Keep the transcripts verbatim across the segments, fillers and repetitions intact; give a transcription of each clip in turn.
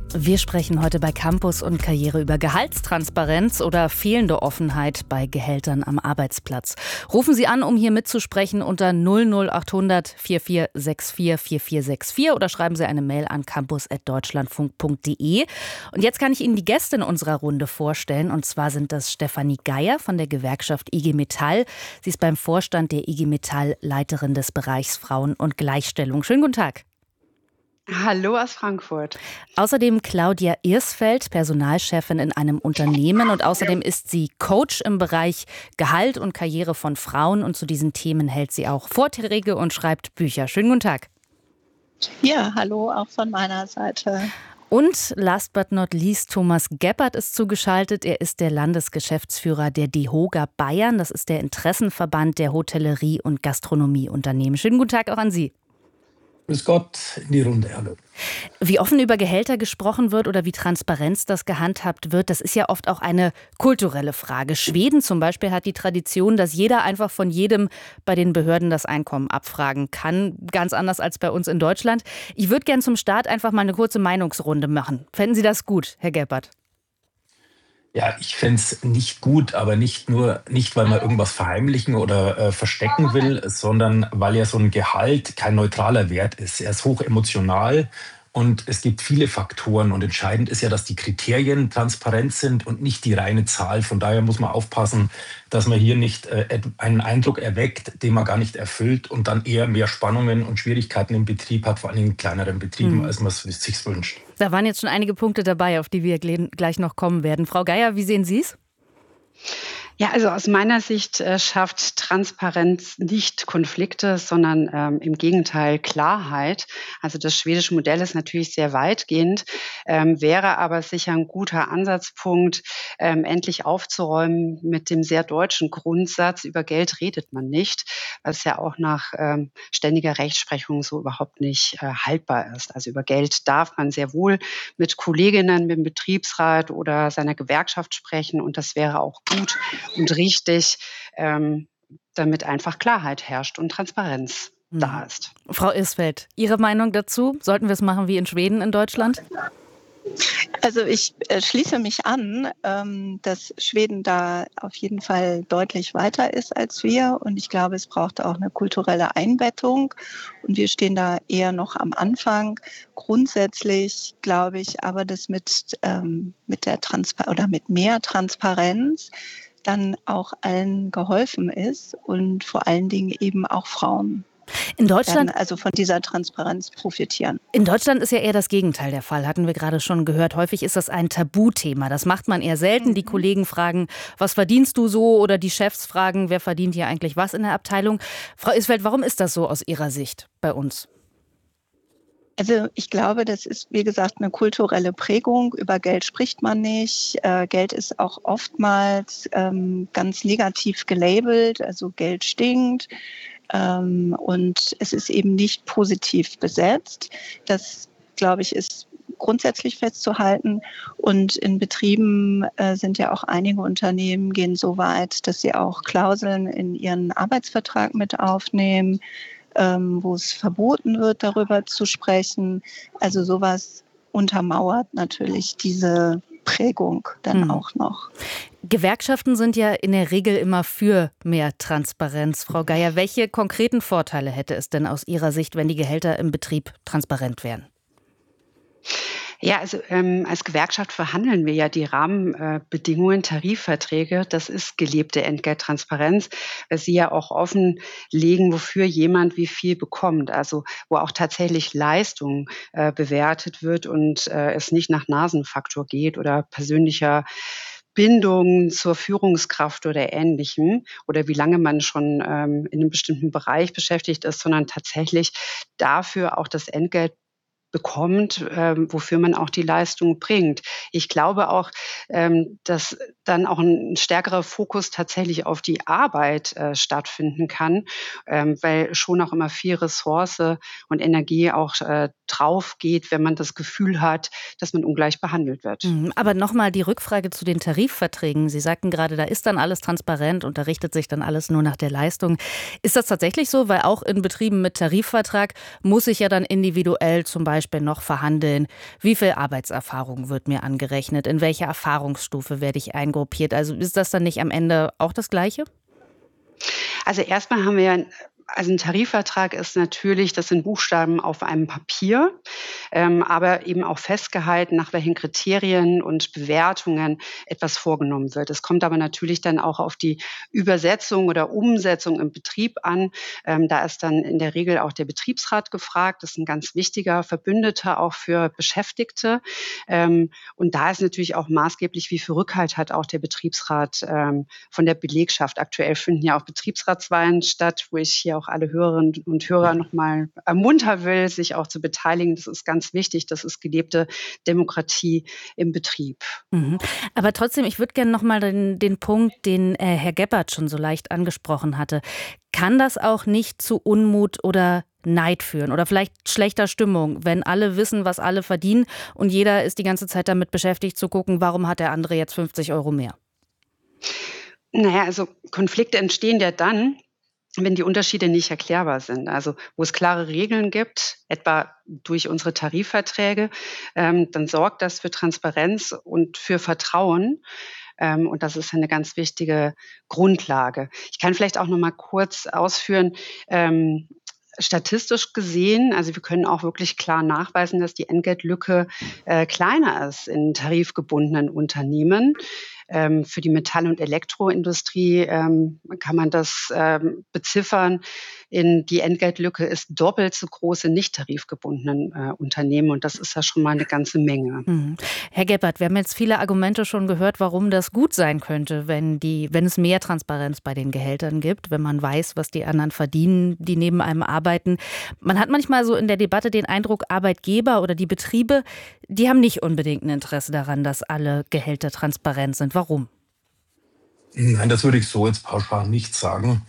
Wir sprechen heute bei Campus und Karriere über Gehaltstransparenz oder fehlende Offenheit bei Gehältern am Arbeitsplatz. Rufen Sie an, um hier mitzusprechen unter null null acht hundert vier vier sechs vier vier vier sechs vier oder schreiben Sie eine Mail an campus at deutschlandfunk punkt de. Und jetzt kann ich Ihnen die Gäste in unserer Runde vorstellen. Und zwar sind das Stefanie Geier von der Gewerkschaft I G Metall. Sie ist beim Vorstand der I G Metall Leiterin des Bereichs Frauen und Gleichstellung. Schönen guten Tag. Hallo aus Frankfurt. Außerdem Claudia Irsfeld, Personalchefin in einem Unternehmen, und außerdem ist sie Coach im Bereich Gehalt und Karriere von Frauen, und zu diesen Themen hält sie auch Vorträge und schreibt Bücher. Schönen guten Tag. Ja, hallo auch von meiner Seite. Und last but not least, Thomas Geppert ist zugeschaltet. Er ist der Landesgeschäftsführer der DEHOGA Bayern. Das ist der Interessenverband der Hotellerie- und Gastronomieunternehmen. Schönen guten Tag auch an Sie. Grüß Gott in die Runde, hallo. Wie offen über Gehälter gesprochen wird oder wie Transparenz das gehandhabt wird, das ist ja oft auch eine kulturelle Frage. Schweden zum Beispiel hat die Tradition, dass jeder einfach von jedem bei den Behörden das Einkommen abfragen kann. Ganz anders als bei uns in Deutschland. Ich würde gern zum Start einfach mal eine kurze Meinungsrunde machen. Fänden Sie das gut, Herr Geppert? Ja, ich fände es nicht gut, aber nicht nur, nicht weil man irgendwas verheimlichen oder äh, verstecken will, sondern weil ja so ein Gehalt kein neutraler Wert ist. Er ist hoch emotional und es gibt viele Faktoren, und entscheidend ist ja, dass die Kriterien transparent sind und nicht die reine Zahl. Von daher muss man aufpassen, dass man hier nicht äh, einen Eindruck erweckt, den man gar nicht erfüllt, und dann eher mehr Spannungen und Schwierigkeiten im Betrieb hat, vor allem in kleineren Betrieben, mhm. als man es sich wünscht. Da waren jetzt schon einige Punkte dabei, auf die wir gleich noch kommen werden. Frau Geier, wie sehen Sie es? Ja, also aus meiner Sicht äh, schafft Transparenz nicht Konflikte, sondern ähm, im Gegenteil Klarheit. Also das schwedische Modell ist natürlich sehr weitgehend, ähm, wäre aber sicher ein guter Ansatzpunkt, ähm, endlich aufzuräumen mit dem sehr deutschen Grundsatz, über Geld redet man nicht, was ja auch nach ähm, ständiger Rechtsprechung so überhaupt nicht äh, haltbar ist. Also über Geld darf man sehr wohl mit Kolleginnen, mit dem Betriebsrat oder seiner Gewerkschaft sprechen, und das wäre auch gut und richtig, ähm, damit einfach Klarheit herrscht und Transparenz hm. da ist. Frau Irsfeld, Ihre Meinung dazu? Sollten wir es machen wie in Schweden, in Deutschland? Also ich äh, schließe mich an, ähm, dass Schweden da auf jeden Fall deutlich weiter ist als wir. Und ich glaube, es braucht auch eine kulturelle Einbettung. Und wir stehen da eher noch am Anfang. Grundsätzlich glaube ich aber, dass mit, ähm, mit der Transpa- oder mit mehr Transparenz dann auch allen geholfen ist und vor allen Dingen eben auch Frauen. In Deutschland, also von dieser Transparenz profitieren. In Deutschland ist ja eher das Gegenteil der Fall, hatten wir gerade schon gehört. Häufig ist das ein Tabuthema. Das macht man eher selten. Mhm. Die Kollegen fragen, was verdienst du so? Oder die Chefs fragen, wer verdient hier eigentlich was in der Abteilung? Frau Irsfeld, warum ist das so aus Ihrer Sicht bei uns? Also ich glaube, das ist, wie gesagt, eine kulturelle Prägung. Über Geld spricht man nicht. Äh, Geld ist auch oftmals ähm, ganz negativ gelabelt. Also Geld stinkt. Ähm, und es ist eben nicht positiv besetzt. Das, glaube ich, ist grundsätzlich festzuhalten. Und in Betrieben äh, sind ja auch einige Unternehmen gehen so weit, dass sie auch Klauseln in ihren Arbeitsvertrag mit aufnehmen, ähm, wo es verboten wird, darüber zu sprechen. Also sowas untermauert natürlich diese Prägung dann hm. auch noch. Gewerkschaften sind ja in der Regel immer für mehr Transparenz. Frau Geier, welche konkreten Vorteile hätte es denn aus Ihrer Sicht, wenn die Gehälter im Betrieb transparent wären? Ja, also ähm, als Gewerkschaft verhandeln wir ja die Rahmenbedingungen, äh, Tarifverträge. Das ist gelebte Entgelttransparenz, weil sie ja auch offenlegen, wofür jemand wie viel bekommt. Also wo auch tatsächlich Leistung äh, bewertet wird und äh, es nicht nach Nasenfaktor geht oder persönlicher Bindung zur Führungskraft oder Ähnlichem oder wie lange man schon ähm, in einem bestimmten Bereich beschäftigt ist, sondern tatsächlich dafür auch das Entgelt bekommt, ähm, wofür man auch die Leistung bringt. Ich glaube auch, ähm, dass dann auch ein stärkerer Fokus tatsächlich auf die Arbeit äh, stattfinden kann, ähm, weil schon auch immer viel Ressource und Energie auch äh, drauf geht, wenn man das Gefühl hat, dass man ungleich behandelt wird. Aber nochmal die Rückfrage zu den Tarifverträgen. Sie sagten gerade, da ist dann alles transparent und da richtet sich dann alles nur nach der Leistung. Ist das tatsächlich so? Weil auch in Betrieben mit Tarifvertrag muss sich ja dann individuell zum Beispiel Beispiel noch verhandeln, wie viel Arbeitserfahrung wird mir angerechnet, in welcher Erfahrungsstufe werde ich eingruppiert. Also ist das dann nicht am Ende auch das Gleiche? Also erstmal haben wir ja also ein Tarifvertrag ist natürlich, das sind Buchstaben auf einem Papier, ähm, aber eben auch festgehalten, nach welchen Kriterien und Bewertungen etwas vorgenommen wird. Es kommt aber natürlich dann auch auf die Übersetzung oder Umsetzung im Betrieb an. Ähm, da ist dann in der Regel auch der Betriebsrat gefragt. Das ist ein ganz wichtiger Verbündeter auch für Beschäftigte. Ähm, und da ist natürlich auch maßgeblich, wie viel Rückhalt hat auch der Betriebsrat ähm, von der Belegschaft. Aktuell finden ja auch Betriebsratswahlen statt, wo ich hier auch alle Hörerinnen und Hörer nochmal ermuntern will, sich auch zu beteiligen. Das ist ganz wichtig. Das ist gelebte Demokratie im Betrieb. Mhm. Aber trotzdem, ich würde gerne nochmal den, den Punkt, den äh, Herr Gebhardt schon so leicht angesprochen hatte. Kann das auch nicht zu Unmut oder Neid führen oder vielleicht schlechter Stimmung, wenn alle wissen, was alle verdienen und jeder ist die ganze Zeit damit beschäftigt zu gucken, warum hat der andere jetzt fünfzig Euro mehr? Naja, also Konflikte entstehen ja dann, wenn die Unterschiede nicht erklärbar sind. Also wo es klare Regeln gibt, etwa durch unsere Tarifverträge, ähm, dann sorgt das für Transparenz und für Vertrauen. Ähm, und das ist eine ganz wichtige Grundlage. Ich kann vielleicht auch noch mal kurz ausführen, ähm, statistisch gesehen, also wir können auch wirklich klar nachweisen, dass die Entgeltlücke äh, kleiner ist in tarifgebundenen Unternehmen. Ähm, für die Metall- und Elektroindustrie ähm, kann man das ähm, beziffern. In die Entgeltlücke ist doppelt so groß in nicht tarifgebundenen äh, Unternehmen und das ist ja schon mal eine ganze Menge. Mhm. Herr Gebhardt, wir haben jetzt viele Argumente schon gehört, warum das gut sein könnte, wenn, die, wenn es mehr Transparenz bei den Gehältern gibt, wenn man weiß, was die anderen verdienen, die neben einem arbeiten. Man hat manchmal so in der Debatte den Eindruck, Arbeitgeber oder die Betriebe, die haben nicht unbedingt ein Interesse daran, dass alle Gehälter transparent sind. Warum? Nein, das würde ich so jetzt pauschal nicht sagen.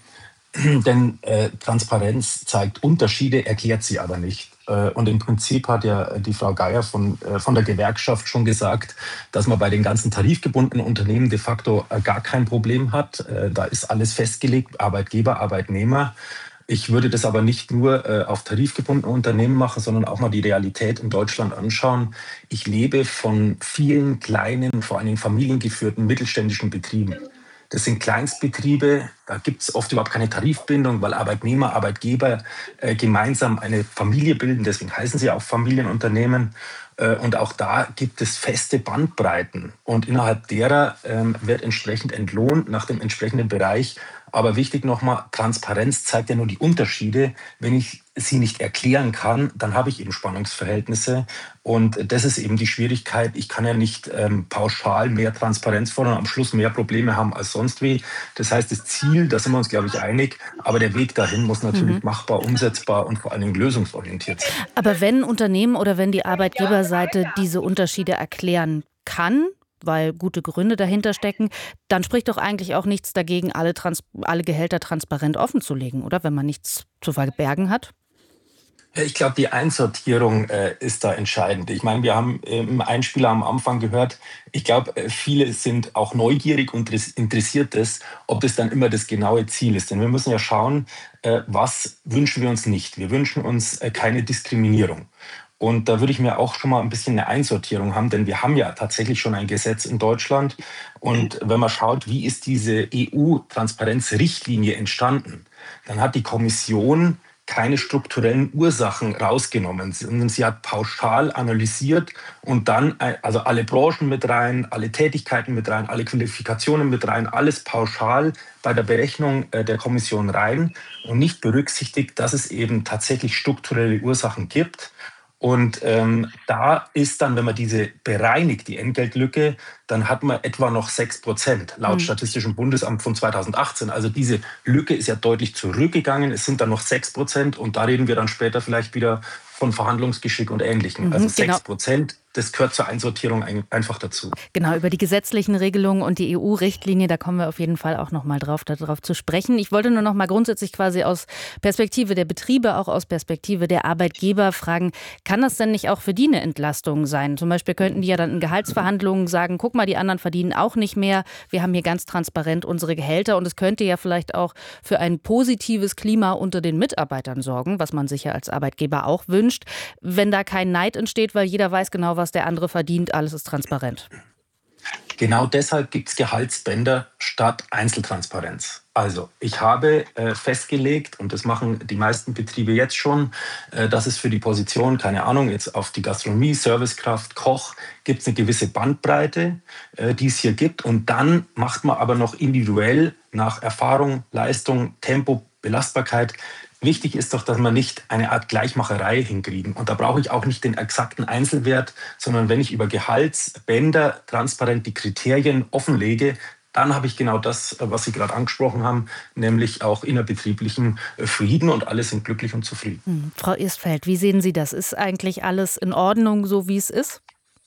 Denn äh, Transparenz zeigt Unterschiede, erklärt sie aber nicht. Äh, und im Prinzip hat ja die Frau Geier von, äh, von der Gewerkschaft schon gesagt, dass man bei den ganzen tarifgebundenen Unternehmen de facto äh, gar kein Problem hat. Äh, da ist alles festgelegt, Arbeitgeber, Arbeitnehmer. Ich würde das aber nicht nur äh, auf tarifgebundene Unternehmen machen, sondern auch mal die Realität in Deutschland anschauen. Ich lebe von vielen kleinen, vor allem familiengeführten mittelständischen Betrieben. Das sind Kleinstbetriebe, da gibt es oft überhaupt keine Tarifbindung, weil Arbeitnehmer, Arbeitgeber äh, gemeinsam eine Familie bilden, deswegen heißen sie auch Familienunternehmen. Äh, und auch da gibt es feste Bandbreiten und innerhalb derer ähm, wird entsprechend entlohnt nach dem entsprechenden Bereich. Aber wichtig nochmal, Transparenz zeigt ja nur die Unterschiede. Wenn ich sie nicht erklären kann, dann habe ich eben Spannungsverhältnisse. Und das ist eben die Schwierigkeit. Ich kann ja nicht ähm, pauschal mehr Transparenz fordern und am Schluss mehr Probleme haben als sonst wie. Das heißt, das Ziel, da sind wir uns, glaube ich, einig. Aber der Weg dahin muss natürlich mhm. machbar, umsetzbar und vor allen Dingen lösungsorientiert sein. Aber wenn ein Unternehmen oder wenn die Arbeitgeberseite diese Unterschiede erklären kann, weil gute Gründe dahinter stecken, dann spricht doch eigentlich auch nichts dagegen, alle, Trans- alle Gehälter transparent offenzulegen, oder? Wenn man nichts zu verbergen hat? Ich glaube, die Einsortierung äh, ist da entscheidend. Ich meine, wir haben im Einspieler am Anfang gehört, ich glaube, viele sind auch neugierig und interessiert ist, ob das dann immer das genaue Ziel ist. Denn wir müssen ja schauen, äh, was wünschen wir uns nicht. Wir wünschen uns äh, keine Diskriminierung. Und da würde ich mir auch schon mal ein bisschen eine Einsortierung haben, denn wir haben ja tatsächlich schon ein Gesetz in Deutschland. Und wenn man schaut, wie ist diese E U-Transparenzrichtlinie entstanden, dann hat die Kommission keine strukturellen Ursachen rausgenommen, sondern sie hat pauschal analysiert und dann also alle Branchen mit rein, alle Tätigkeiten mit rein, alle Qualifikationen mit rein, alles pauschal bei der Berechnung der Kommission rein und nicht berücksichtigt, dass es eben tatsächlich strukturelle Ursachen gibt. Und ähm, da ist dann, wenn man diese bereinigt, die Entgeltlücke, dann hat man etwa noch sechs Prozent laut mhm. Statistischem Bundesamt von zweitausendachtzehn. Also diese Lücke ist ja deutlich zurückgegangen. Es sind dann noch sechs Prozent und da reden wir dann später vielleicht wieder von Verhandlungsgeschick und Ähnlichem. Mhm, also genau. sechs Prozent das gehört zur Einsortierung einfach dazu. Genau, über die gesetzlichen Regelungen und die E U-Richtlinie, da kommen wir auf jeden Fall auch noch mal drauf, darauf zu sprechen. Ich wollte nur noch mal grundsätzlich quasi aus Perspektive der Betriebe, auch aus Perspektive der Arbeitgeber fragen, kann das denn nicht auch für die eine Entlastung sein? Zum Beispiel könnten die ja dann in Gehaltsverhandlungen sagen, guck mal, die anderen verdienen auch nicht mehr, wir haben hier ganz transparent unsere Gehälter und es könnte ja vielleicht auch für ein positives Klima unter den Mitarbeitern sorgen, was man sich ja als Arbeitgeber auch wünscht, wenn da kein Neid entsteht, weil jeder weiß genau, was der andere verdient, alles ist transparent. Genau deshalb gibt es Gehaltsbänder statt Einzeltransparenz. Also ich habe äh, festgelegt, und das machen die meisten Betriebe jetzt schon, äh, dass es für die Position, keine Ahnung, jetzt auf die Gastronomie, Servicekraft, Koch, gibt es eine gewisse Bandbreite, äh, die es hier gibt. Und dann macht man aber noch individuell nach Erfahrung, Leistung, Tempo, Belastbarkeit. Wichtig ist doch, dass wir nicht eine Art Gleichmacherei hinkriegen. Und da brauche ich auch nicht den exakten Einzelwert, sondern wenn ich über Gehaltsbänder transparent die Kriterien offenlege, dann habe ich genau das, was Sie gerade angesprochen haben, nämlich auch innerbetrieblichen Frieden und alle sind glücklich und zufrieden. Hm. Frau Istfeld, wie sehen Sie das? Ist eigentlich alles in Ordnung, so wie es ist?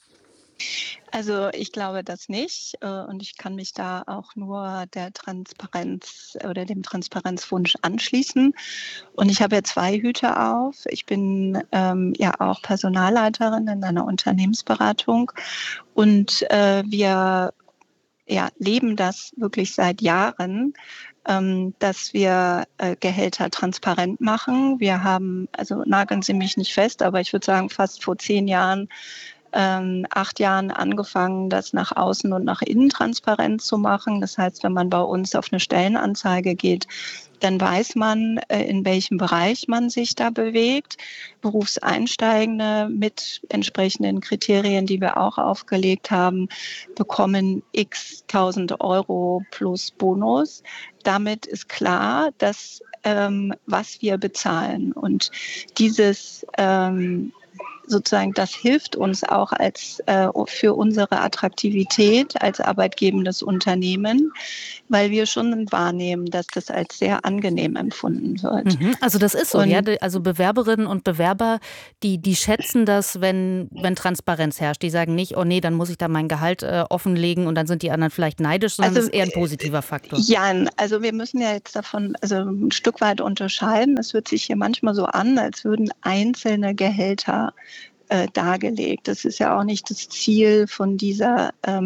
Also ich glaube das nicht äh, und ich kann mich da auch nur der Transparenz oder dem Transparenzwunsch anschließen. Und ich habe ja zwei Hüte auf. Ich bin ähm, ja auch Personalleiterin in einer Unternehmensberatung und äh, wir ja, leben das wirklich seit Jahren, ähm, dass wir äh, Gehälter transparent machen. Wir haben, also nageln Sie mich nicht fest, aber ich würde sagen, fast vor zehn Jahren ähm, acht Jahren angefangen, das nach außen und nach innen transparent zu machen. Das heißt, wenn man bei uns auf eine Stellenanzeige geht, dann weiß man, äh, in welchem Bereich man sich da bewegt. Berufseinsteigende mit entsprechenden Kriterien, die wir auch aufgelegt haben, bekommen x tausend Euro plus Bonus. Damit ist klar, dass ähm, was wir bezahlen und dieses ähm, sozusagen, das hilft uns auch als äh, für unsere Attraktivität als arbeitgebendes Unternehmen, weil wir schon wahrnehmen, dass das als sehr angenehm empfunden wird. Mhm, also das ist so, Und, ja. Also Bewerberinnen und Bewerber, die, die schätzen das, wenn, wenn Transparenz herrscht. Die sagen nicht, oh nee, dann muss ich da mein Gehalt äh, offenlegen und dann sind die anderen vielleicht neidisch, sondern also, das ist eher ein positiver Faktor. Ja, also wir müssen ja jetzt davon also ein Stück weit unterscheiden. Es hört sich hier manchmal so an, als würden einzelne Gehälter äh, dargelegt. Das ist ja auch nicht das Ziel von dieser ähm,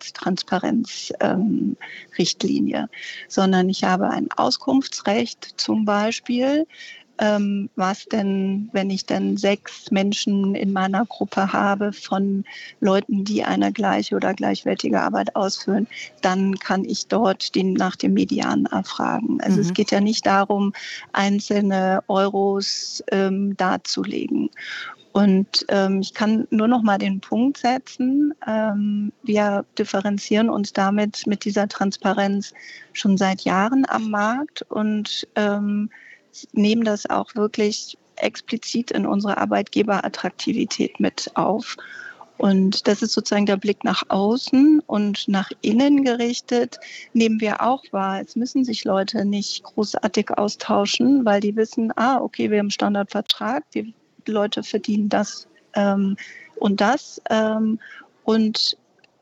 Entgelttransparenz-Richtlinie, ähm, sondern ich habe ein Auskunftsrecht zum Beispiel. Ähm, was denn, wenn ich dann sechs Menschen in meiner Gruppe habe von Leuten, die eine gleiche oder gleichwertige Arbeit ausführen, dann kann ich dort den, nach dem Median erfragen. Also mhm. es geht ja nicht darum, einzelne Euros ähm, darzulegen. Und ähm, ich kann nur noch mal den Punkt setzen, ähm, wir differenzieren uns damit mit dieser Transparenz schon seit Jahren am Markt und ähm, nehmen das auch wirklich explizit in unsere Arbeitgeberattraktivität mit auf. Und das ist sozusagen der Blick nach außen und nach innen gerichtet, nehmen wir auch wahr. Es müssen sich Leute nicht großartig austauschen, weil die wissen, ah, okay, wir haben einen Standardvertrag, die Leute verdienen das ähm, und das. Ähm, und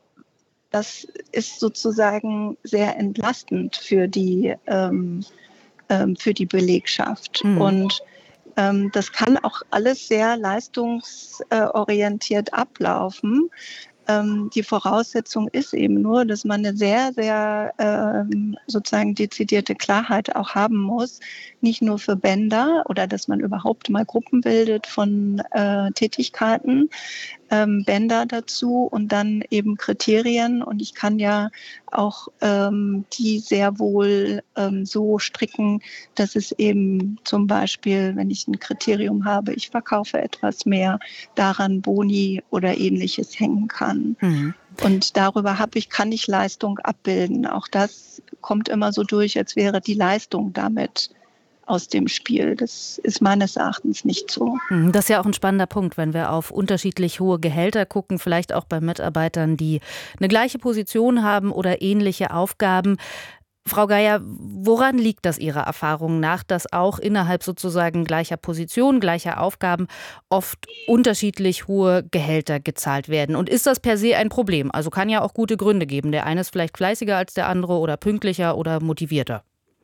das ist sozusagen sehr entlastend für die ähm, für die Belegschaft. Mhm. Und ähm, das kann auch alles sehr leistungsorientiert ablaufen. Ähm, die Voraussetzung ist eben nur, dass man eine sehr, sehr ähm, sozusagen dezidierte Klarheit auch haben muss, nicht nur für Bänder oder dass man überhaupt mal Gruppen bildet von äh, Tätigkeiten, ähm, Bänder dazu und dann eben Kriterien. Und ich kann ja auch ähm, die sehr wohl ähm, so stricken, dass es eben zum Beispiel, wenn ich ein Kriterium habe, ich verkaufe etwas mehr, daran Boni oder Ähnliches hängen kann. Mhm. Und darüber habe ich, kann ich Leistung abbilden. Auch das kommt immer so durch, als wäre die Leistung damit aus dem Spiel. Das ist meines Erachtens nicht so. Das ist ja auch ein spannender Punkt, wenn wir auf unterschiedlich hohe Gehälter gucken, vielleicht auch bei Mitarbeitern, die eine gleiche Position haben oder ähnliche Aufgaben. Frau Geier, woran liegt das Ihrer Erfahrung nach, dass auch innerhalb sozusagen gleicher Position, gleicher Aufgaben oft unterschiedlich hohe Gehälter gezahlt werden? Und ist das per se ein Problem? Also kann ja auch gute Gründe geben. Der eine ist vielleicht fleißiger als der andere oder pünktlicher oder motivierter.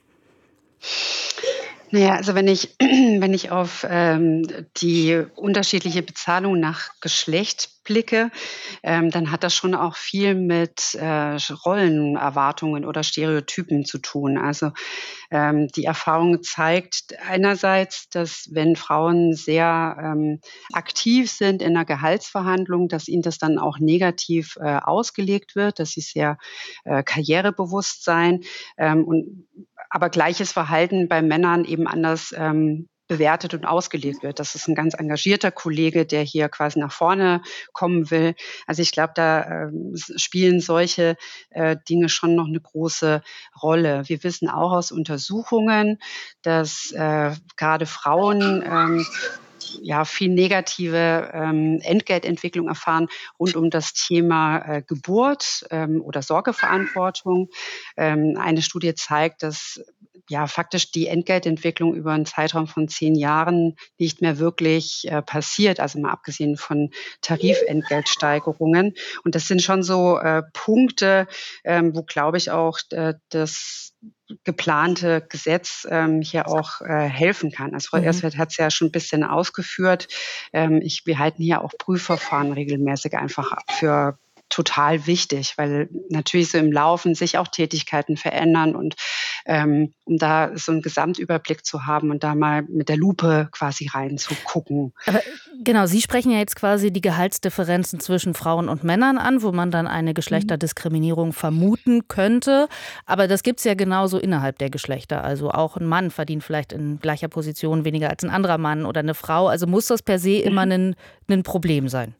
Naja, also wenn ich, wenn ich auf ähm, die unterschiedliche Bezahlung nach Geschlecht blicke, ähm, dann hat das schon auch viel mit äh, Rollenerwartungen oder Stereotypen zu tun. Also ähm, die Erfahrung zeigt einerseits, dass wenn Frauen sehr ähm, aktiv sind in einer Gehaltsverhandlung, dass ihnen das dann auch negativ äh, ausgelegt wird, dass sie sehr äh, karrierebewusst sein ähm, und aber gleiches Verhalten bei Männern eben anders ähm, bewertet und ausgelegt wird. Das ist ein ganz engagierter Kollege, der hier quasi nach vorne kommen will. Also ich glaube, da ähm, spielen solche äh, Dinge schon noch eine große Rolle. Wir wissen auch aus Untersuchungen, dass äh, gerade Frauen ähm, ja, viel negative ähm, Entgeltentwicklung erfahren rund um das Thema äh, Geburt ähm, oder Sorgeverantwortung. Ähm, eine Studie zeigt, dass ja faktisch die Entgeltentwicklung über einen Zeitraum von zehn Jahren nicht mehr wirklich äh, passiert, also mal abgesehen von Tarifentgeltsteigerungen. Und das sind schon so äh, Punkte, ähm, wo, glaube ich, auch äh, das geplante Gesetz ähm, hier auch äh, helfen kann. Also Frau Mhm. Erswert hat es ja schon ein bisschen ausgeführt. Ähm, ich, wir halten hier auch Prüfverfahren regelmäßig einfach für total wichtig, weil natürlich so im Laufen sich auch Tätigkeiten verändern und ähm, um da so einen Gesamtüberblick zu haben und da mal mit der Lupe quasi reinzugucken. Aber genau, Sie sprechen ja jetzt quasi die Gehaltsdifferenzen zwischen Frauen und Männern an, wo man dann eine Geschlechterdiskriminierung vermuten könnte. Aber das gibt es ja genauso innerhalb der Geschlechter. Also auch ein Mann verdient vielleicht in gleicher Position weniger als ein anderer Mann oder eine Frau. Also muss das per se immer ein, ein Problem sein?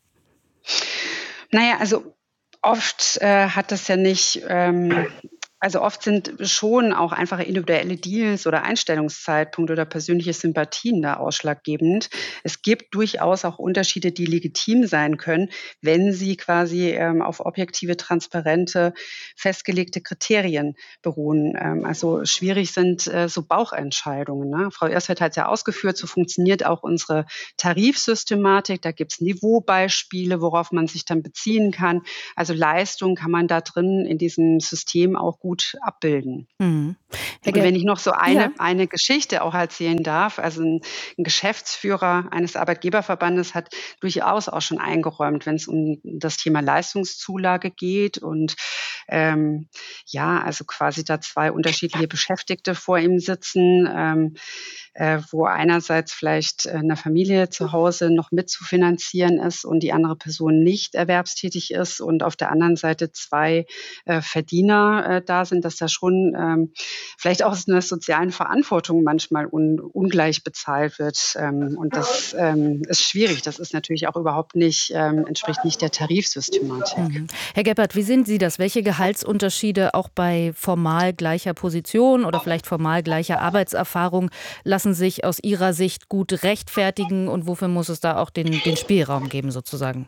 Naja, also oft äh, hat das ja nicht, ähm, also oft sind schon auch einfach individuelle Deals oder Einstellungszeitpunkte oder persönliche Sympathien da ausschlaggebend. Es gibt durchaus auch Unterschiede, die legitim sein können, wenn sie quasi ähm, auf objektive, transparente, festgelegte Kriterien beruhen. Ähm, also schwierig sind äh, so Bauchentscheidungen. Ne? Frau Erswert hat es ja ausgeführt, so funktioniert auch unsere Tarifsystematik. Da gibt es Niveaubeispiele, worauf man sich dann beziehen kann. Also Leistung kann man da drin in diesem System auch gut abbilden. Mhm. Herr Und Ge wenn ich noch so ja. eine, eine Geschichte auch erzählen darf, also ein, ein Geschäftsführer eines Arbeitgeberverbandes hat durchaus auch schon eingeräumt, wenn es um das Thema Leistungszulage geht und ähm, ja, also quasi da zwei unterschiedliche Beschäftigte vor ihm sitzen, ähm, äh, wo einerseits vielleicht eine Familie zu Hause noch mitzufinanzieren ist und die andere Person nicht erwerbstätig ist und auf der anderen Seite zwei äh, Verdiener äh, da sind, dass da schon ähm, vielleicht auch aus einer sozialen Verantwortung manchmal un, ungleich bezahlt wird. Ähm, und das ähm, ist schwierig. Das ist natürlich auch überhaupt nicht, ähm, entspricht nicht der Tarifsystematik. Mhm. Herr Gebhardt, wie sehen Sie das? Welche Gehaltsunterschiede auch bei formal gleicher Position oder vielleicht formal gleicher Arbeitserfahrung lassen sich aus Ihrer Sicht gut rechtfertigen und wofür muss es da auch den, den Spielraum geben sozusagen?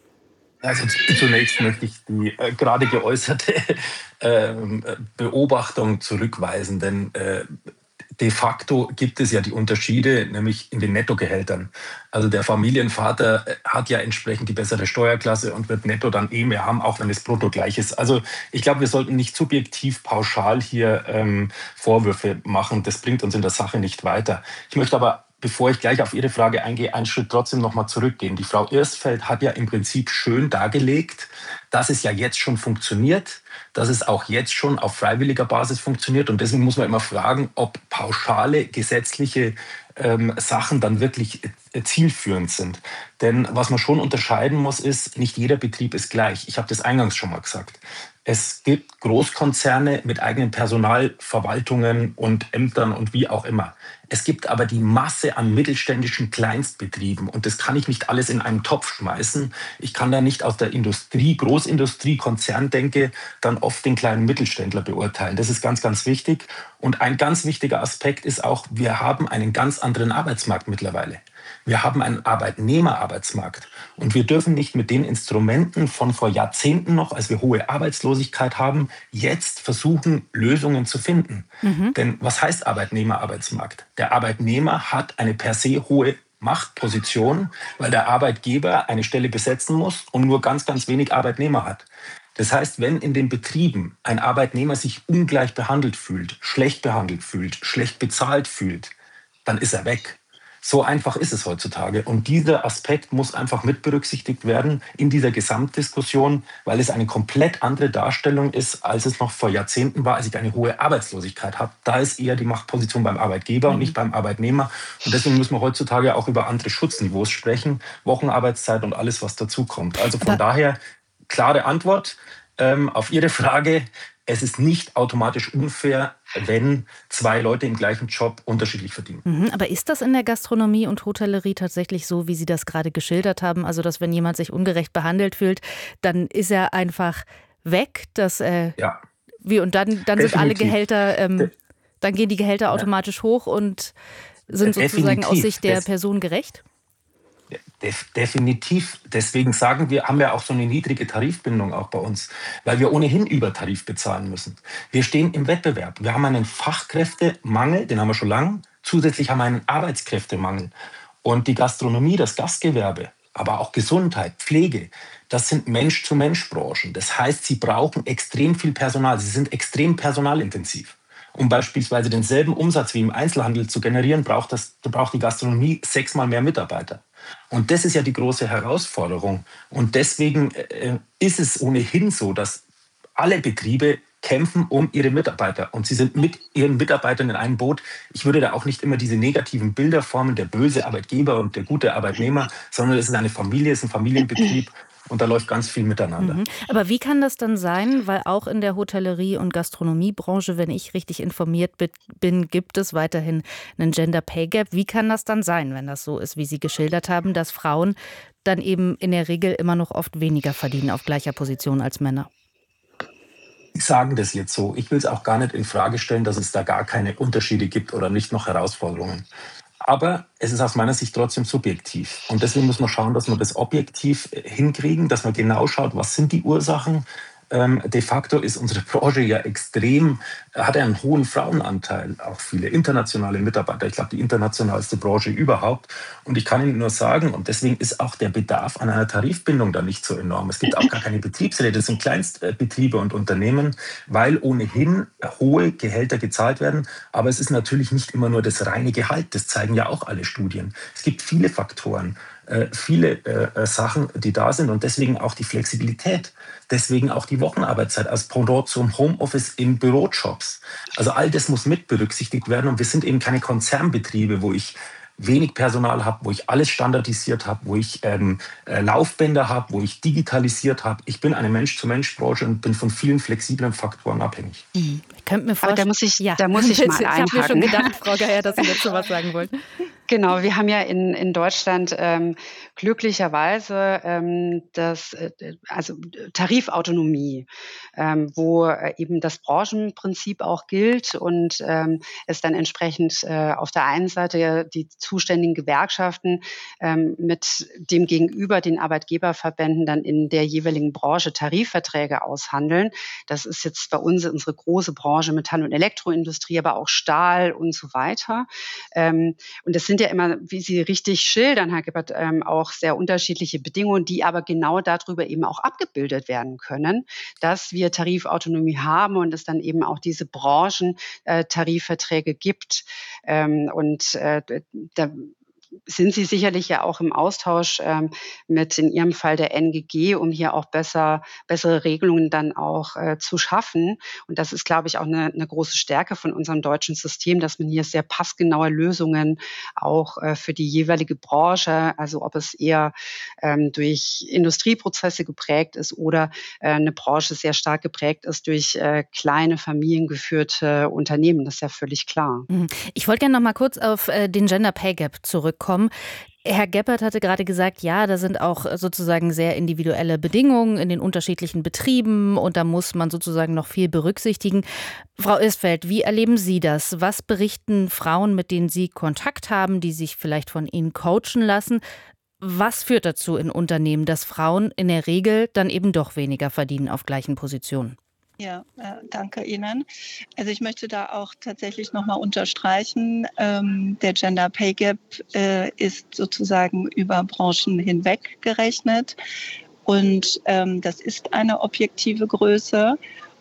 Also zunächst möchte ich die äh, gerade geäußerte äh, Beobachtung zurückweisen, denn äh, de facto gibt es ja die Unterschiede, nämlich in den Nettogehältern. Also der Familienvater hat ja entsprechend die bessere Steuerklasse und wird netto dann eh mehr haben, auch wenn das Brutto gleich ist. Also ich glaube, wir sollten nicht subjektiv pauschal hier ähm, Vorwürfe machen. Das bringt uns in der Sache nicht weiter. Ich möchte aber, bevor ich gleich auf Ihre Frage eingehe, einen Schritt trotzdem noch mal zurückgehen. Die Frau Irstfeld hat ja im Prinzip schön dargelegt, dass es ja jetzt schon funktioniert, dass es auch jetzt schon auf freiwilliger Basis funktioniert. Und deswegen muss man immer fragen, ob pauschale gesetzliche ähm, Sachen dann wirklich äh, zielführend sind. Denn was man schon unterscheiden muss, ist, nicht jeder Betrieb ist gleich. Ich habe das eingangs schon mal gesagt. Es gibt Großkonzerne mit eigenen Personalverwaltungen und Ämtern und wie auch immer. Es gibt aber die Masse an mittelständischen Kleinstbetrieben und das kann ich nicht alles in einen Topf schmeißen. Ich kann da nicht aus der Industrie, Großindustrie, Konzerndenke dann oft den kleinen Mittelständler beurteilen. Das ist ganz, ganz wichtig. Und ein ganz wichtiger Aspekt ist auch, wir haben einen ganz anderen Arbeitsmarkt mittlerweile. Wir haben einen Arbeitnehmerarbeitsmarkt und wir dürfen nicht mit den Instrumenten von vor Jahrzehnten noch, als wir hohe Arbeitslosigkeit haben, jetzt versuchen, Lösungen zu finden. Mhm. Denn was heißt Arbeitnehmerarbeitsmarkt? Der Arbeitnehmer hat eine per se hohe Machtposition, weil der Arbeitgeber eine Stelle besetzen muss und nur ganz, ganz wenig Arbeitnehmer hat. Das heißt, wenn in den Betrieben ein Arbeitnehmer sich ungleich behandelt fühlt, schlecht behandelt fühlt, schlecht bezahlt fühlt, dann ist er weg. So einfach ist es heutzutage. Und dieser Aspekt muss einfach mit berücksichtigt werden in dieser Gesamtdiskussion, weil es eine komplett andere Darstellung ist, als es noch vor Jahrzehnten war, als ich eine hohe Arbeitslosigkeit habe. Da ist eher die Machtposition beim Arbeitgeber mhm. und nicht beim Arbeitnehmer. Und deswegen müssen wir heutzutage auch über andere Schutzniveaus sprechen, Wochenarbeitszeit und alles, was dazukommt. Also von Aber daher klare Antwort ähm, auf Ihre Frage. Es ist nicht automatisch unfair, wenn zwei Leute im gleichen Job unterschiedlich verdienen. Mhm, aber ist das in der Gastronomie und Hotellerie tatsächlich so, wie Sie das gerade geschildert haben? Also, dass wenn jemand sich ungerecht behandelt fühlt, dann ist er einfach weg. Dass, äh, ja. wie, und dann, dann sind alle Gehälter, ähm, dann gehen die Gehälter ja. automatisch hoch und sind sozusagen Definitiv. aus Sicht der das Person gerecht? Definitiv. Deswegen sagen wir, haben wir auch so eine niedrige Tarifbindung auch bei uns, weil wir ohnehin über Tarif bezahlen müssen. Wir stehen im Wettbewerb. Wir haben einen Fachkräftemangel, den haben wir schon lange. Zusätzlich haben wir einen Arbeitskräftemangel. Und die Gastronomie, das Gastgewerbe, aber auch Gesundheit, Pflege, das sind Mensch-zu-Mensch-Branchen. Das heißt, sie brauchen extrem viel Personal. Sie sind extrem personalintensiv. Um beispielsweise denselben Umsatz wie im Einzelhandel zu generieren, braucht, das, braucht die Gastronomie sechsmal mehr Mitarbeiter. Und das ist ja die große Herausforderung. Und deswegen äh, ist es ohnehin so, dass alle Betriebe kämpfen um ihre Mitarbeiter. Und sie sind mit ihren Mitarbeitern in einem Boot. Ich würde da auch nicht immer diese negativen Bilder formen, der böse Arbeitgeber und der gute Arbeitnehmer, sondern es ist eine Familie, es ist ein Familienbetrieb. Und da läuft ganz viel miteinander. Mhm. Aber wie kann das dann sein? Weil auch in der Hotellerie- und Gastronomiebranche, wenn ich richtig informiert bin, gibt es weiterhin einen Gender Pay Gap. Wie kann das dann sein, wenn das so ist, wie Sie geschildert haben, dass Frauen dann eben in der Regel immer noch oft weniger verdienen auf gleicher Position als Männer? Sie sagen das jetzt so. Ich will es auch gar nicht in Frage stellen, dass es da gar keine Unterschiede gibt oder nicht noch Herausforderungen. Aber es ist aus meiner Sicht trotzdem subjektiv. Und deswegen muss man schauen, dass wir das objektiv hinkriegen, dass man genau schaut, was sind die Ursachen. Ähm, de facto ist unsere Branche ja extrem, hat einen hohen Frauenanteil, auch viele internationale Mitarbeiter. Ich glaube, die internationalste Branche überhaupt. Und ich kann Ihnen nur sagen, und deswegen ist auch der Bedarf an einer Tarifbindung da nicht so enorm. Es gibt auch gar keine Betriebsräte, das sind Kleinstbetriebe und Unternehmen, weil ohnehin hohe Gehälter gezahlt werden. Aber es ist natürlich nicht immer nur das reine Gehalt, das zeigen ja auch alle Studien. Es gibt viele Faktoren. Viele äh, Sachen, die da sind und deswegen auch die Flexibilität, deswegen auch die Wochenarbeitszeit als Pendant zum Homeoffice in Bürojobs. Also all das muss mit berücksichtigt werden und wir sind eben keine Konzernbetriebe, wo ich wenig Personal habe, wo ich alles standardisiert habe, wo ich ähm, äh, Laufbänder habe, wo ich digitalisiert habe. Ich bin eine Mensch-zu-Mensch-Branche und bin von vielen flexiblen Faktoren abhängig. Mhm. Ich könnte mir vorstellen, Aber da muss ich, ja. da muss ich mal einhaken. Ich habe mir schon gedacht, Frau Geier, dass Sie dazu was sagen wollten. Genau, wir haben ja in, in Deutschland ähm, glücklicherweise ähm, das, äh, also Tarifautonomie, ähm, wo äh, eben das Branchenprinzip auch gilt und ähm, es dann entsprechend äh, auf der einen Seite die zuständigen Gewerkschaften ähm, mit dem Gegenüber den Arbeitgeberverbänden dann in der jeweiligen Branche Tarifverträge aushandeln. Das ist jetzt bei uns unsere große Branche Metall- und Elektroindustrie, aber auch Stahl und so weiter. Ähm, und das sind ja immer, wie Sie richtig schildern, Herr Gebhardt, ähm, auch sehr unterschiedliche Bedingungen, die aber genau darüber eben auch abgebildet werden können, dass wir Tarifautonomie haben und es dann eben auch diese Branchentarifverträge gibt. Ähm, und äh, da sind Sie sicherlich ja auch im Austausch ähm, mit in Ihrem Fall der N G G, um hier auch besser, bessere Regelungen dann auch äh, zu schaffen. Und das ist, glaube ich, auch eine, eine große Stärke von unserem deutschen System, dass man hier sehr passgenaue Lösungen auch äh, für die jeweilige Branche, also ob es eher ähm, durch Industrieprozesse geprägt ist oder äh, eine Branche sehr stark geprägt ist durch äh, kleine familiengeführte Unternehmen. Das ist ja völlig klar. Ich wollte gerne noch mal kurz auf äh, den Gender Pay Gap zurück zurückkommen. Herr Geppert hatte gerade gesagt, ja, da sind auch sozusagen sehr individuelle Bedingungen in den unterschiedlichen Betrieben und da muss man sozusagen noch viel berücksichtigen. Frau Istfeld, wie erleben Sie das? Was berichten Frauen, mit denen Sie Kontakt haben, die sich vielleicht von Ihnen coachen lassen? Was führt dazu in Unternehmen, dass Frauen in der Regel dann eben doch weniger verdienen auf gleichen Positionen? Ja, äh, danke Ihnen. Also ich möchte da auch tatsächlich nochmal unterstreichen, ähm, der Gender Pay Gap äh, ist sozusagen über Branchen hinweg gerechnet und ähm, das ist eine objektive Größe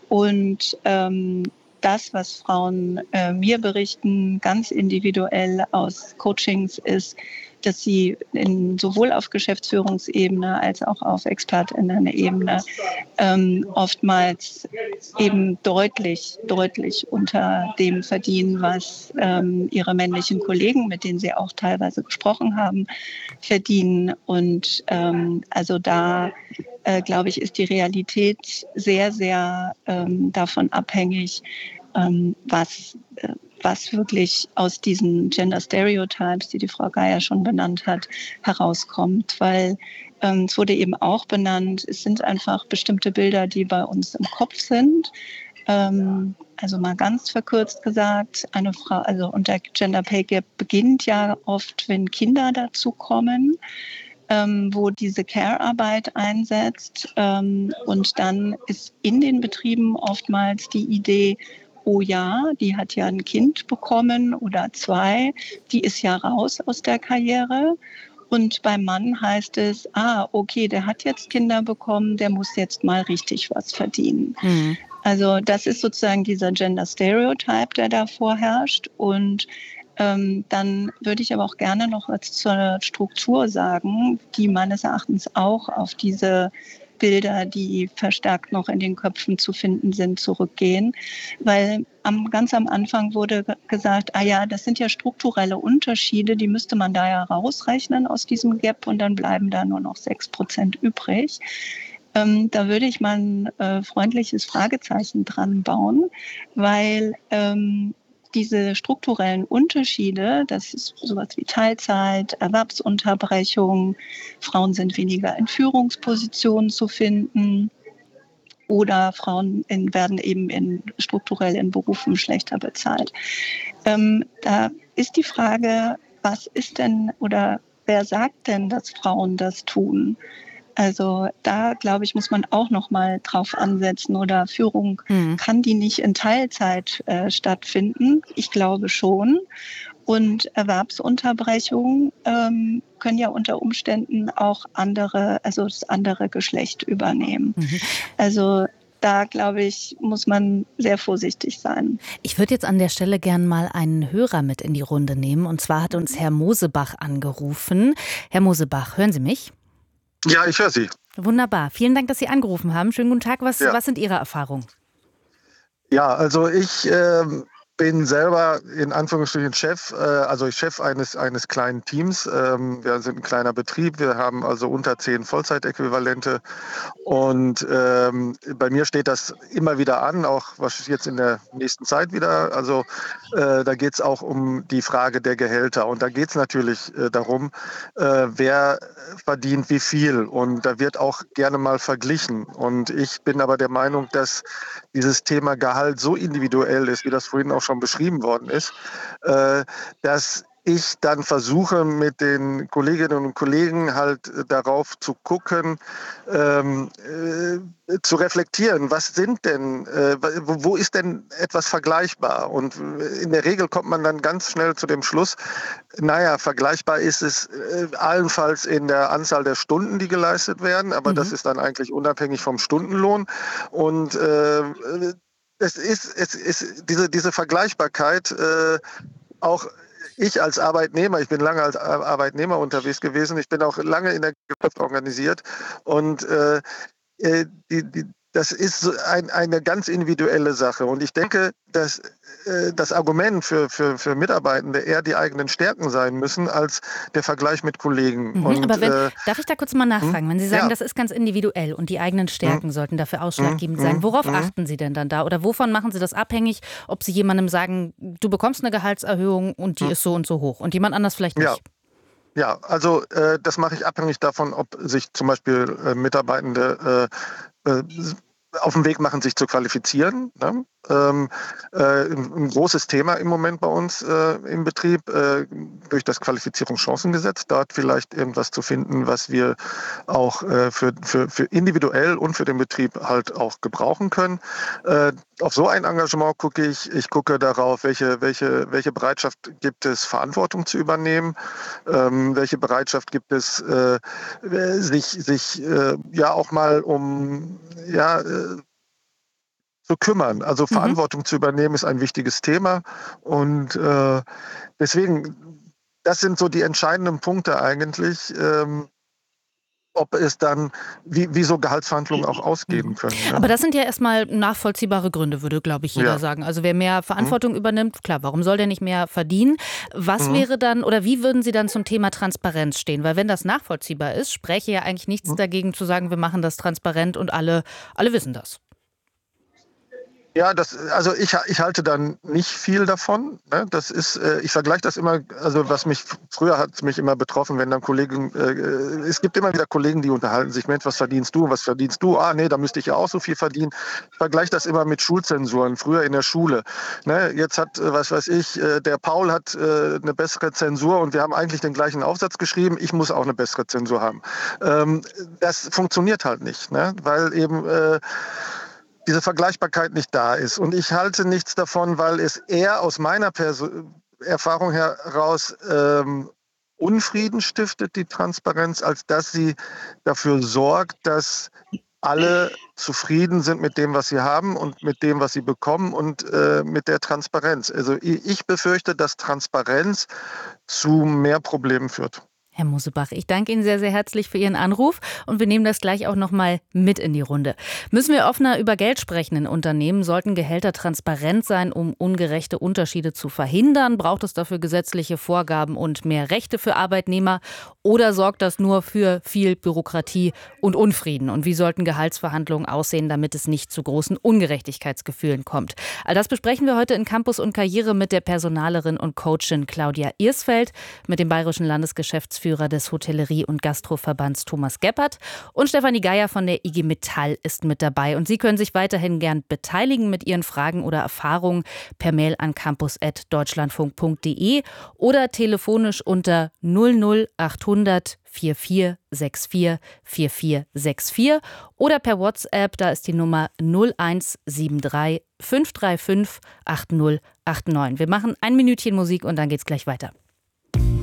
und ähm, das, was Frauen äh, mir berichten, ganz individuell aus Coachings ist, dass sie in, sowohl auf Geschäftsführungsebene als auch auf ExpertInnen-Ebene ähm, oftmals eben deutlich, deutlich unter dem verdienen, was ähm, ihre männlichen Kollegen, mit denen sie auch teilweise gesprochen haben, verdienen. Und ähm, also da, äh, glaube ich, ist die Realität sehr, sehr ähm, davon abhängig, ähm, was äh, was wirklich aus diesen Gender Stereotypes, die die Frau Geier schon benannt hat, herauskommt. Weil ähm, es wurde eben auch benannt, es sind einfach bestimmte Bilder, die bei uns im Kopf sind. Ähm, also mal ganz verkürzt gesagt, eine Frau, also und der Gender Pay Gap beginnt ja oft, wenn Kinder dazu kommen, ähm, wo diese Care-Arbeit einsetzt. Ähm, und dann ist in den Betrieben oftmals die Idee, oh ja, die hat ja ein Kind bekommen oder zwei, die ist ja raus aus der Karriere. Und beim Mann heißt es, ah, okay, der hat jetzt Kinder bekommen, der muss jetzt mal richtig was verdienen. Mhm. Also das ist sozusagen dieser Gender Stereotype, der da vorherrscht. Und ähm, dann würde ich aber auch gerne noch was zur Struktur sagen, die meines Erachtens auch auf diese Bilder, die verstärkt noch in den Köpfen zu finden sind, zurückgehen. Weil am, ganz am Anfang wurde gesagt, ah ja, das sind ja strukturelle Unterschiede, die müsste man da ja rausrechnen aus diesem Gap und dann bleiben da nur noch sechs Prozent übrig. Ähm, da würde ich mal ein äh, freundliches Fragezeichen dran bauen, weil ähm, diese strukturellen Unterschiede, das ist sowas wie Teilzeit, Erwerbsunterbrechung, Frauen sind weniger in Führungspositionen zu finden oder Frauen in, werden eben in, strukturell in Berufen schlechter bezahlt. Ähm, da ist die Frage, was ist denn oder wer sagt denn, dass Frauen das tun? Also da, glaube ich, muss man auch noch mal drauf ansetzen oder Führung, mhm. kann die nicht in Teilzeit äh, stattfinden? Ich glaube schon. Und Erwerbsunterbrechungen ähm, können ja unter Umständen auch andere, also das andere Geschlecht übernehmen. Mhm. Also da, glaube ich, muss man sehr vorsichtig sein. Ich würde jetzt an der Stelle gern mal einen Hörer mit in die Runde nehmen. Und zwar hat uns Herr Mosebach angerufen. Herr Mosebach, hören Sie mich? Ja, ich höre Sie. Wunderbar. Vielen Dank, dass Sie angerufen haben. Schönen guten Tag. Was, ja. was sind Ihre Erfahrungen? Ja, also ich äh, bin selber in Anführungsstrichen Chef, äh, also Chef eines, eines kleinen Teams. Ähm, wir sind ein kleiner Betrieb. Wir haben also unter zehn Vollzeitäquivalente. Und ähm, bei mir steht das immer wieder an, auch was jetzt in der nächsten Zeit wieder. Also äh, da geht es auch um die Frage der Gehälter. Und da geht es natürlich äh, darum, äh, wer verdient wie viel. Und da wird auch gerne mal verglichen. Und ich bin aber der Meinung, dass dieses Thema Gehalt so individuell ist, wie das vorhin auch schon beschrieben worden ist, äh, dass ich dann versuche, mit den Kolleginnen und Kollegen halt darauf zu gucken, ähm, äh, zu reflektieren, was sind denn, äh, wo, wo ist denn etwas vergleichbar? Und in der Regel kommt man dann ganz schnell zu dem Schluss, naja, vergleichbar ist es äh, allenfalls in der Anzahl der Stunden, die geleistet werden, aber mhm. das ist dann eigentlich unabhängig vom Stundenlohn. Und äh, es ist, es ist diese, diese Vergleichbarkeit äh, auch ich als Arbeitnehmer, ich bin lange als Arbeitnehmer unterwegs gewesen, ich bin auch lange in der Gesellschaft organisiert und äh, die, die, das ist so ein, eine ganz individuelle Sache. Und ich denke, dass äh, das Argument für, für, für Mitarbeitende eher die eigenen Stärken sein müssen, als der Vergleich mit Kollegen. Mhm, und, aber wenn, äh, darf ich da kurz mal nachfragen? mh, Wenn Sie sagen, ja. das ist ganz individuell und die eigenen Stärken mhm. sollten dafür ausschlaggebend mhm. sein, worauf mhm. achten Sie denn dann da? Oder wovon machen Sie das abhängig, ob Sie jemandem sagen, du bekommst eine Gehaltserhöhung und die mhm. ist so und so hoch und jemand anders vielleicht nicht? Ja. Ja, also äh, das mache ich abhängig davon, ob sich zum Beispiel äh, Mitarbeitende äh, äh, auf den Weg machen, sich zu qualifizieren. Ne? Ähm, äh, ein, ein großes Thema im Moment bei uns äh, im Betrieb äh, durch das Qualifizierungschancengesetz, dort vielleicht irgendwas zu finden, was wir auch äh, für, für, für individuell und für den Betrieb halt auch gebrauchen können. Äh, auf so ein Engagement gucke ich. Ich gucke darauf, welche, welche, welche Bereitschaft gibt es, Verantwortung zu übernehmen, ähm, welche Bereitschaft gibt es, äh, sich, sich äh, ja auch mal um ja, äh, zu kümmern. Also Mhm. Verantwortung zu übernehmen ist ein wichtiges Thema und äh, deswegen, das sind so die entscheidenden Punkte eigentlich, ähm, ob es dann, wie, wie so Gehaltsverhandlungen auch ausgehen Mhm. können. Aber Ne? das sind ja erstmal nachvollziehbare Gründe, würde, glaube ich, jeder Ja. sagen. Also wer mehr Mhm. Verantwortung übernimmt, klar, warum soll der nicht mehr verdienen? Was Mhm. wäre dann oder wie würden Sie dann zum Thema Transparenz stehen? Weil wenn das nachvollziehbar ist, spräche ja eigentlich nichts Mhm. dagegen zu sagen, wir machen das transparent und alle, alle wissen das. Ja, das, also ich, ich halte dann nicht viel davon. Ne? Das ist, äh, ich vergleiche das immer, also was mich, früher hat es mich immer betroffen, wenn dann Kollegen, äh, es gibt immer wieder Kollegen, die unterhalten sich, Mensch, was verdienst du, was verdienst du? Ah, nee, da müsste ich ja auch so viel verdienen. Ich vergleiche das immer mit Schulzensuren, früher in der Schule. Ne? Jetzt hat, äh, was weiß ich, äh, der Paul hat äh, eine bessere Zensur und wir haben eigentlich den gleichen Aufsatz geschrieben, ich muss auch eine bessere Zensur haben. Ähm, das funktioniert halt nicht, ne? Weil eben äh, diese Vergleichbarkeit nicht da ist. Und ich halte nichts davon, weil es eher aus meiner Perso- Erfahrung heraus ähm, Unfrieden stiftet, die Transparenz, als dass sie dafür sorgt, dass alle zufrieden sind mit dem, was sie haben und mit dem, was sie bekommen und äh, mit der Transparenz. Also ich ich befürchte, dass Transparenz zu mehr Problemen führt. Herr Mosebach, ich danke Ihnen sehr, sehr herzlich für Ihren Anruf und wir nehmen das gleich auch noch mal mit in die Runde. Müssen wir offener über Geld sprechen in Unternehmen? Sollten Gehälter transparent sein, um ungerechte Unterschiede zu verhindern? Braucht es dafür gesetzliche Vorgaben und mehr Rechte für Arbeitnehmer? Oder sorgt das nur für viel Bürokratie und Unfrieden? Und wie sollten Gehaltsverhandlungen aussehen, damit es nicht zu großen Ungerechtigkeitsgefühlen kommt? All das besprechen wir heute in Campus und Karriere mit der Personalerin und Coachin Claudia Irsfeld, mit dem bayerischen Landesgeschäftsführer des Hotellerie- und Gastroverbands Thomas Geppert und Stefanie Geier von der I G Metall ist mit dabei. Und Sie können sich weiterhin gern beteiligen mit Ihren Fragen oder Erfahrungen per Mail an campus at deutschlandfunk punkt de oder telefonisch unter null null achthundert vier vier sechs vier vier vier sechs vier oder per WhatsApp, da ist die Nummer null eins sieben drei fünf drei fünf acht null acht neun. Wir machen ein Minütchen Musik und dann geht's gleich weiter.